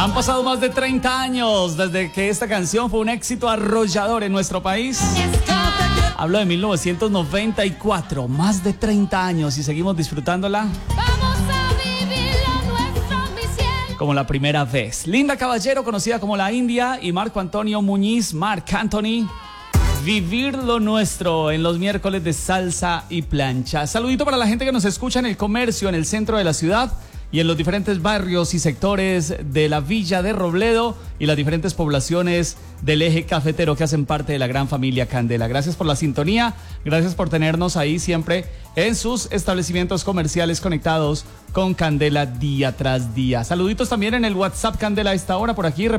Han pasado más de 30 años desde que esta canción fue un éxito arrollador en nuestro país. Hablo de 1994, más de 30 años y seguimos disfrutándola como la primera vez. Linda Caballero, conocida como La India, y Marco Antonio Muñiz, Marc Anthony. Vivir lo nuestro en los miércoles de salsa y plancha. Saludito para la gente que nos escucha en el comercio, en el centro de la ciudad y en los diferentes barrios y sectores de la Villa de Robledo y las diferentes poblaciones del eje cafetero que hacen parte de la gran familia Candela. Gracias por la sintonía, gracias por tenernos ahí siempre en sus establecimientos comerciales conectados con Candela día tras día. Saluditos también en el WhatsApp Candela a esta hora por aquí.